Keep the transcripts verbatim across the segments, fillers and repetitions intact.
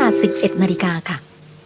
สิบเอ็ดนาฬิกาค่ะ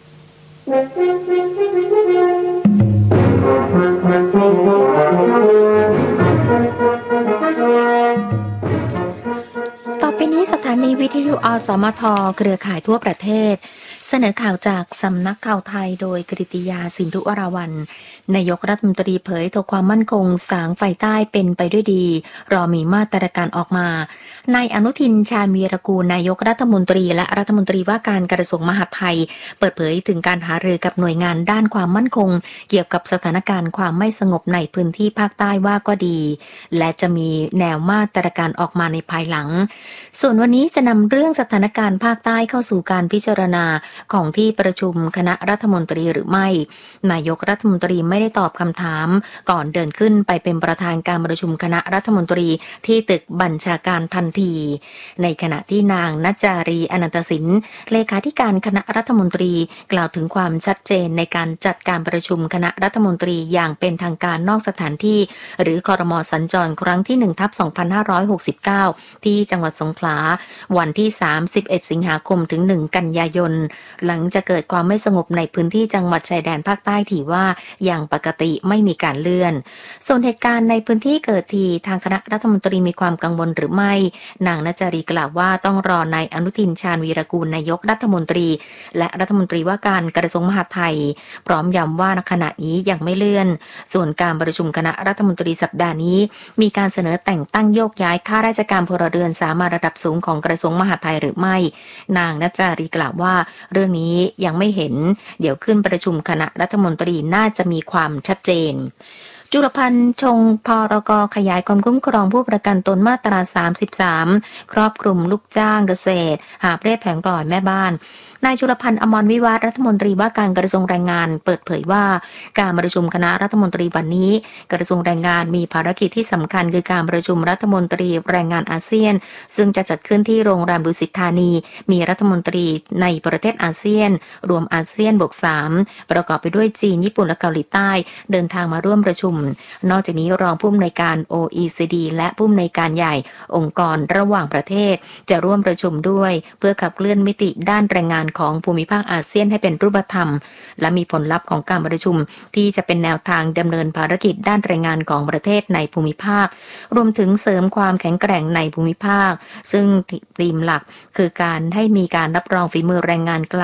ต่อไปนี้สถานีวิทยุอสมทเครือข่ายทั่วประเทศเสนอข่าวจากสำนักข่าวไทยโดยกฤติยาสินธุวราวัลย์นายกรัฐมนตรีเผยถึงความมั่นคงสางไฟใต้เป็นไปด้วยดีรอมีมาตรการออกมานายอนุทินชาญวีรกูลนายกรัฐมนตรีและรัฐมนตรีว่าการกระทรวงมหาดไทยเปิดเผยถึงการหารือกับหน่วยงานด้านความมั่นคงเกี่ยวกับสถานการณ์ความไม่สงบในพื้นที่ภาคใต้ว่าก็ดีและจะมีแนวมาตรการออกมาในภายหลังส่วนวันนี้จะนำเรื่องสถานการณ์ภาคใต้เข้าสู่การพิจารณาของที่ประชุมคณะรัฐมนตรีหรือไม่นายกรัฐมนตรีไม่ได้ตอบคำถามก่อนเดินขึ้นไปเป็นประธานการประชุมคณะรัฐมนตรีที่ตึกบัญชาการทันทีในขณะที่นางณจารีอนันตสินเลขาธิการคณะรัฐมนตรีกล่าวถึงความชัดเจนในการจัดการประชุมคณะรัฐมนตรีอย่างเป็นทางการนอกสถานที่หรือครม.สัญจรครั้งที่ หนึ่งทับสองพันห้าร้อยหกสิบเก้า ที่จังหวัดสงขลาวันที่สามสิบเอ็ดสิงหาคมถึงหนึ่งกันยายนหลังจะเกิดความไม่สงบในพื้นที่จังหวัดชายแดนภาคใต้ที่ว่าอย่างปกติไม่มีการเลื่อนส่วนเหตุการณ์ในพื้นที่เกิดที่ทางคณะรัฐมนตรีมีความกังวลหรือไม่นางณจารีกล่าวว่าต้องรอนายอนุทินชาญวีรกูลนายกรัฐมนตรีและรัฐมนตรีว่าการกระทรวงมหาดไทยพร้อมย้ำว่าขณะนี้ยังไม่เลื่อนส่วนการประชุมคณะรัฐมนตรีสัปดาห์นี้มีการเสนอแต่งตั้งโยกย้ายข้าราชการพลเรือนสามัญระดับสูงของกระทรวงมหาดไทยหรือไม่นางณจารีกล่าวว่าเรื่องนี้ยังไม่เห็นเดี๋ยวขึ้นประชุมคณะรัฐมนตรีน่าจะมีความชัดเจนจุลพันธ์ชงพรก.ขยายความคุ้มครองผู้ประกันตนมาตราสามสิบสามครอบคลุมลูกจ้างเกษตรหาบเร่แผงปล่อยแม่บ้านนายจุลพันธ์อมรวิวัฒน์รัฐมนตรีว่าการกระทรวงแรงงานเปิดเผยว่าการประชุมคณะรัฐมนตรีวันนี้กระทรวงแรงงานมีภารกิจที่สำคัญคือการประชุมรัฐมนตรีแรงงานอาเซียนซึ่งจะจัดขึ้นที่โรงแรมดุสิตธานีมีรัฐมนตรีในประเทศอาเซียนรวมอาเซียนบวกสามประกอบไปด้วยจีนญี่ปุ่นและเกาหลีใต้เดินทางมาร่วมประชุมนอกจากนี้รองผู้อำนวยการ โอ อี ซี ดี และผู้อำนวยการใหญ่องค์กรระหว่างประเทศจะร่วมประชุมด้วยเพื่อขับเคลื่อนมิติด้านแรงงานของภูมิภาคอาเซียนให้เป็นรูปธรรมและมีผลลัพธ์ของการประชุมที่จะเป็นแนวทางดำเนินภารกิจด้านแรงงานของประเทศในภูมิภาครวมถึงเสริมความแข็งแกร่งในภูมิภาคซึ่งธีมหลักคือการให้มีการรับรองฝีมือแรงงาน